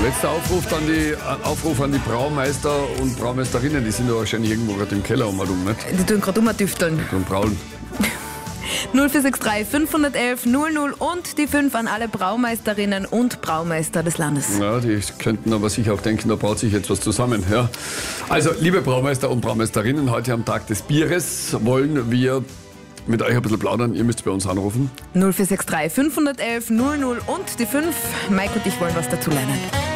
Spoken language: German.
Letzter Aufruf an die Braumeister und Braumeisterinnen, die sind ja wahrscheinlich irgendwo gerade im Keller nicht? Die tun gerade umtüfteln. Und brauen. 0463 511 00 und die 5 an alle Braumeisterinnen und Braumeister des Landes. Ja, die könnten aber sich auch denken, da braut sich jetzt was zusammen. Ja. Also, liebe Braumeister und Braumeisterinnen, heute am Tag des Bieres wollen wir mit euch ein bisschen plaudern. Ihr müsst bei uns anrufen. 0463 511 00 und die 5. Mike und ich wollen was dazu lernen.